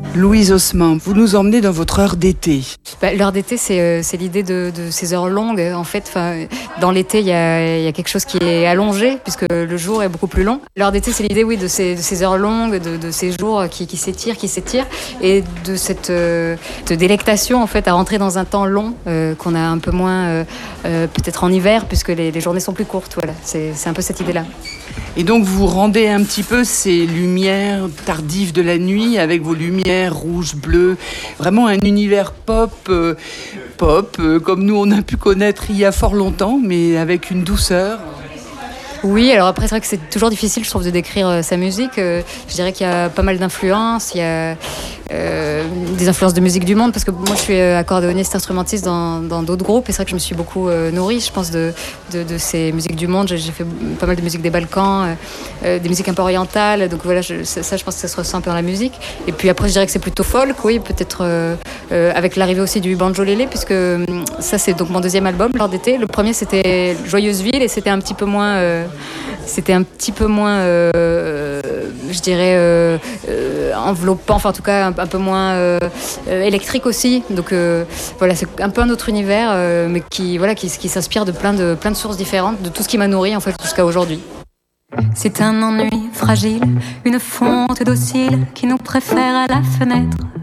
Louise Haussmann, vous nous emmenez dans votre heure d'été. L'heure d'été, c'est l'idée de ces heures longues. En fait, dans l'été, il y a quelque chose qui est allongé, puisque le jour est beaucoup plus long. L'heure d'été, c'est l'idée, oui, de ces heures longues, de ces jours qui s'étirent, et de cette délectation, en fait, à rentrer dans un temps long qu'on a un peu moins, peut-être en hiver, puisque les journées sont plus courtes. Voilà, c'est un peu cette idée-là. Et donc vous rendez un petit peu ces lumières tardives de la nuit avec vos lumières rouges, bleues, vraiment un univers pop, comme nous on a pu connaître il y a fort longtemps, mais avec une douceur. Oui, alors après c'est vrai que c'est toujours difficile, je trouve, de décrire sa musique. Je dirais qu'il y a pas mal d'influences, il y a des influences de musique du monde, parce que moi je suis accordéoniste, instrumentiste dans d'autres groupes, et c'est vrai que je me suis beaucoup nourrie, je pense, de ces musiques du monde. J'ai fait pas mal de musique des Balkans, des musiques un peu orientales, donc voilà, je pense que ça se ressent un peu dans la musique. Et puis après je dirais que c'est plutôt folk, oui, peut-être avec l'arrivée aussi du banjolélé, puisque ça c'est donc mon deuxième album, L'heure d'été. Le premier c'était Joyeuse Ville, et c'était un petit peu moins je dirais enveloppant, enfin en tout cas un peu moins électrique aussi. Donc voilà, c'est un peu un autre univers, mais qui s'inspire de plein de sources différentes, de tout ce qui m'a nourri en fait jusqu'à aujourd'hui. C'est un ennui fragile, une fonte docile qui nous préfère à la fenêtre.